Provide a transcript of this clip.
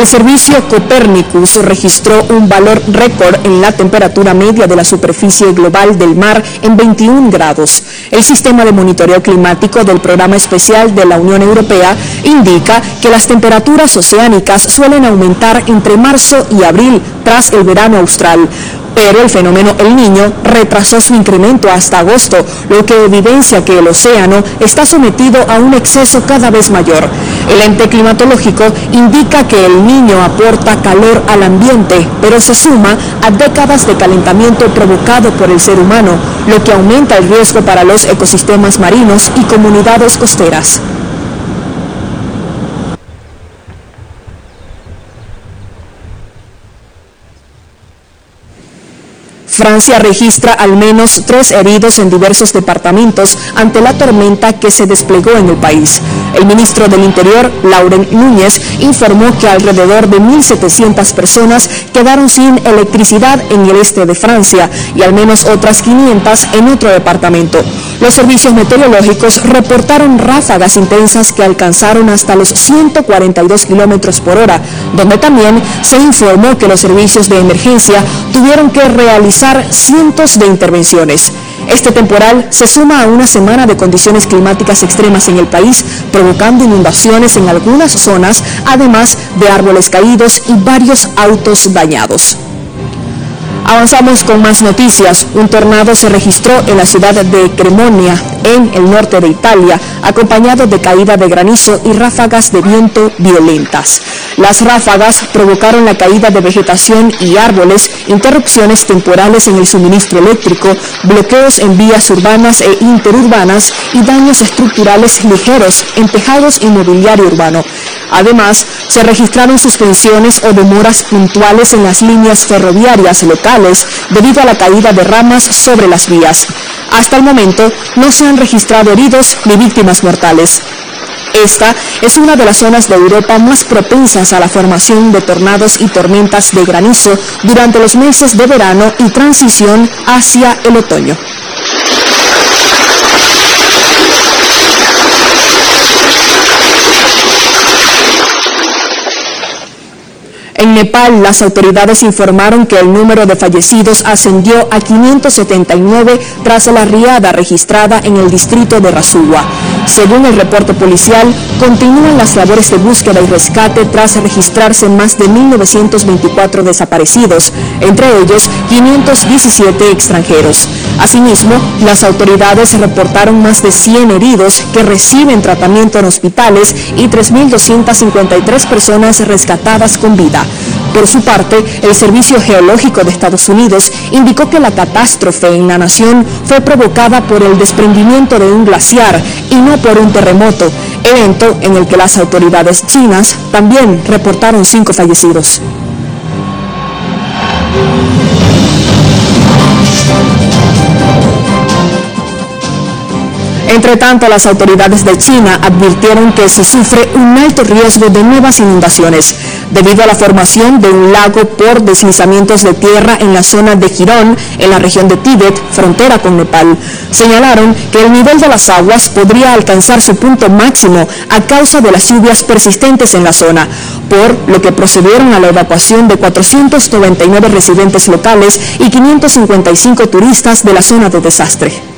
El servicio Copernicus registró un valor récord en la temperatura media de la superficie global del mar en 21 grados. El sistema de monitoreo climático del Programa Especial de la Unión Europea indica que las temperaturas oceánicas suelen aumentar entre marzo y abril tras el verano austral. Pero el fenómeno El Niño retrasó su incremento hasta agosto, lo que evidencia que el océano está sometido a un exceso cada vez mayor. El ente climatológico indica que El Niño aporta calor al ambiente, pero se suma a décadas de calentamiento provocado por el ser humano, lo que aumenta el riesgo para los ecosistemas marinos y comunidades costeras. Francia registra al menos 3 heridos en diversos departamentos ante la tormenta que se desplegó en el país. El ministro del Interior, Laurent Núñez, informó que alrededor de 1.700 personas quedaron sin electricidad en el este de Francia y al menos otras 500 en otro departamento. Los servicios meteorológicos reportaron ráfagas intensas que alcanzaron hasta los 142 kilómetros por hora, donde también se informó que los servicios de emergencia tuvieron que realizar cientos de intervenciones. Este temporal se suma a una semana de condiciones climáticas extremas en el país, provocando inundaciones en algunas zonas, además de árboles caídos y varios autos dañados. Avanzamos con más noticias. Un tornado se registró en la ciudad de Cremonia, en el norte de Italia, acompañado de caída de granizo y ráfagas de viento violentas. Las ráfagas provocaron la caída de vegetación y árboles, interrupciones temporales en el suministro eléctrico, bloqueos en vías urbanas e interurbanas y daños estructurales ligeros en tejados y mobiliario urbano. Además, se registraron suspensiones o demoras puntuales en las líneas ferroviarias locales debido a la caída de ramas sobre las vías. Hasta el momento, no se han registrado heridos ni víctimas mortales. Esta es una de las zonas de Europa más propensas a la formación de tornados y tormentas de granizo durante los meses de verano y transición hacia el otoño. En Nepal, las autoridades informaron que el número de fallecidos ascendió a 579 tras la riada registrada en el distrito de Rasuwa. Según el reporte policial, continúan las labores de búsqueda y rescate tras registrarse más de 1.924 desaparecidos, entre ellos 517 extranjeros. Asimismo, las autoridades reportaron más de 100 heridos que reciben tratamiento en hospitales y 3.253 personas rescatadas con vida. Por su parte, el Servicio Geológico de Estados Unidos indicó que la catástrofe en la nación fue provocada por el desprendimiento de un glaciar y no por un terremoto, evento en el que las autoridades chinas también reportaron 5 fallecidos. Entre tanto, las autoridades de China advirtieron que se sufre un alto riesgo de nuevas inundaciones debido a la formación de un lago por deslizamientos de tierra en la zona de Jirón, en la región de Tíbet, frontera con Nepal. Señalaron que el nivel de las aguas podría alcanzar su punto máximo a causa de las lluvias persistentes en la zona, por lo que procedieron a la evacuación de 499 residentes locales y 555 turistas de la zona de desastre.